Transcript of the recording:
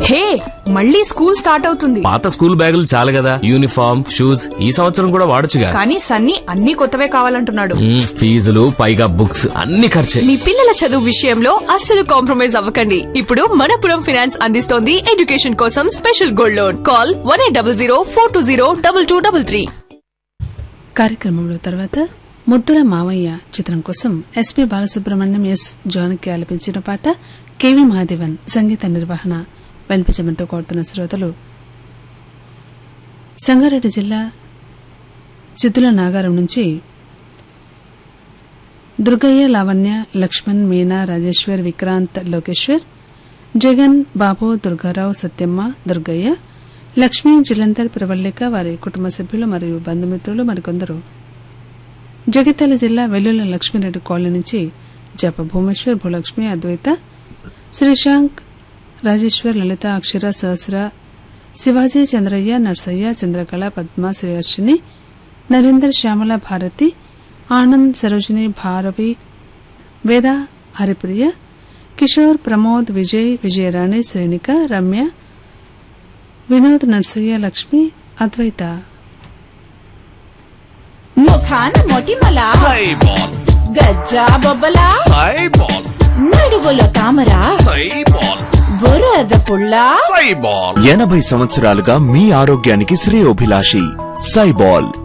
హే, మళ్ళీ school start అవుతుంది. పాత స్కూల్ బ్యాగులు చాలు కదా, యూనిఫామ్, షూస్ ఈ సంవత్సరం కూడా వాడొచ్చుగా. కానీ సన్నీ అన్ని కొత్తవే కావాలంటున్నాడు. ఫీజులు పైగా బుక్స్ అన్ని ఖర్చే. మీ పిల్లల చదువు విషయంలో అస్సలు కాంప్రమైజ్ అవ్వకండి. ఇప్పుడు మనపురం ఫైనాన్స్ అందిస్తోంది ఎడ్యుకేషన్ కోసం స్పెషల్ గోల్డ్ లోన్. కాల్ 1800-420-2233. కార్యక్రమంలో తర్వాత ముద్దుల మావయ్య చిత్రం కోసం ఎస్పీ బాలసుబ్రహ్మణ్యం, ఎస్ జానకి ఆలపించిన పాట కెవి మహాదేవన్ సంగీత నిర్వహణ వినిపించమంటూ కోరుతున్న శ్రోతలు సంగారెడ్డి జిల్లా చిత్తుల నాగారం నుంచి దుర్గయ్య, లావణ్య, లక్ష్మణ్, మీనా, రాజేశ్వర్, విక్రాంత్, లోకేశ్వర్, జగన్, బాబు, దుర్గారావు, సత్యమ్మ, దుర్గయ్య, లక్ష్మీ, జలంధర్, ప్రవల్లిక, వారి కుటుంబ సభ్యులు మరియు బంధుమిత్రులు మరికొందరు జగిత్యాల జిల్లా వెల్లుల లక్ష్మీరెడ్డి కాలనీ నుంచి జప భూమేశ్వర్, భూలక్ష్మి, అద్వైత, శ్రీశాంక్, రాజేశ్వర్, లలిత, అక్షర, సహస్ర, శివాజీ, చంద్రయ్య, నర్సయ్య, చంద్రకళ, పద్మ, శ్రీహర్షిని, నరేందర్, శ్యామల, భారతి, ఆనంద్, సరోజిని, భారవి, వేద, హరిప్రియ, కిషోర్, ప్రమోద్, విజయ్, విజయరాణి, శ్రేణిక, రమ్య, వినోద్, నర్సయ్య, లక్ష్మి, అద్వైత. ముఖాన మొటిమల గజ్జా బొబ్బల నడువుల తామర బురద పుల్ల 80 సంవత్సరాలుగా మీ ఆరోగ్యానికి శ్రేయోభిలాషి సైబాల్.